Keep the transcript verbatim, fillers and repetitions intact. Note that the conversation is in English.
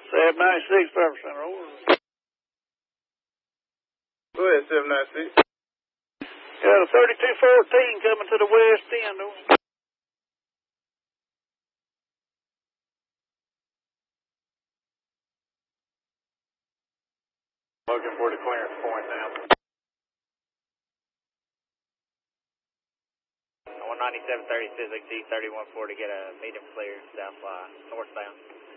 seven ninety-six, five percent over. Go ahead, seven ninety-six. Got a thirty-two fourteen coming to the west end. Looking for the clearance point now. one ninety-seven thirty-six, G thirty-one four to get a medium clear south line, northbound.